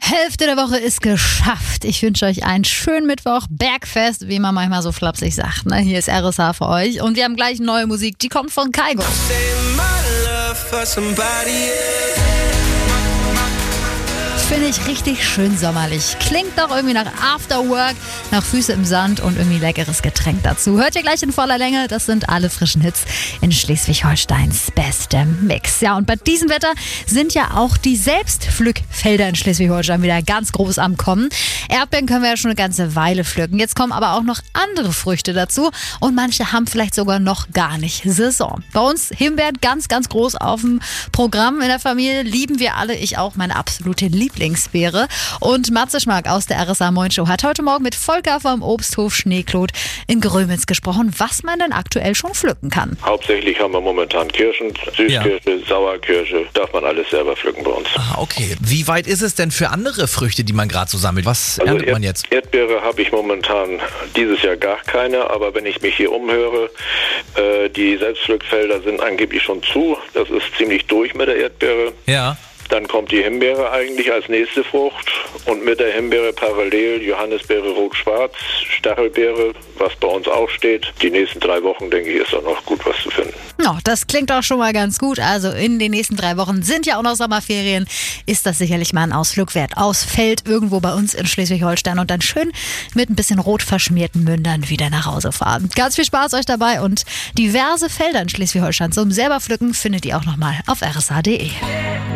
Hälfte der Woche ist geschafft. Ich wünsche euch einen schönen Mittwoch, Bergfest, wie man manchmal so flapsig sagt. Ne? Hier ist RSH für euch und wir haben gleich neue Musik, die kommt von Kygo. Finde ich richtig schön sommerlich. Klingt doch irgendwie nach Afterwork, nach Füße im Sand und irgendwie leckeres Getränk dazu. Hört ihr gleich in voller Länge, das sind alle frischen Hits in Schleswig-Holsteins bestem Mix. Ja, und bei diesem Wetter sind ja auch die Selbstpflückfelder in Schleswig-Holstein wieder ganz groß am Kommen. Erdbeeren können wir ja schon eine ganze Weile pflücken. Jetzt kommen aber auch noch andere Früchte dazu und manche haben vielleicht sogar noch gar nicht Saison. Bei uns Himbeeren ganz, ganz groß auf dem Programm. In der Familie lieben wir alle, ich auch, meine absolute Lieblingsbeere. Und Matze Schmack aus der RSH Moin Show hat heute Morgen mit Volker vom Obsthof Schneeklot in Grömitz gesprochen, was man denn aktuell schon pflücken kann. Hauptsächlich haben wir momentan Kirschen, Süßkirsche, Sauerkirsche, darf man alles selber pflücken bei uns. Ah, okay. Wie weit ist es denn für andere Früchte, die man gerade so sammelt? Was erntet man jetzt? Erdbeere habe ich momentan dieses Jahr gar keine, aber wenn ich mich hier umhöre, die Selbstpflückfelder sind angeblich schon zu. Das ist ziemlich durch mit der Erdbeere. Ja. Dann kommt die Himbeere eigentlich als nächste Frucht und mit der Himbeere parallel Johannisbeere rot-schwarz, Stachelbeere, was bei uns auch steht. Die nächsten 3 Wochen, denke ich, ist auch noch gut was zu finden. No, das klingt auch schon mal ganz gut. Also in den nächsten 3 Wochen sind ja auch noch Sommerferien. Ist das sicherlich mal ein Ausflug wert. Aufs Feld irgendwo bei uns in Schleswig-Holstein und dann schön mit ein bisschen rot verschmierten Mündern wieder nach Hause fahren. Ganz viel Spaß euch dabei und diverse Felder in Schleswig-Holstein zum selber pflücken findet ihr auch nochmal auf rsh.de.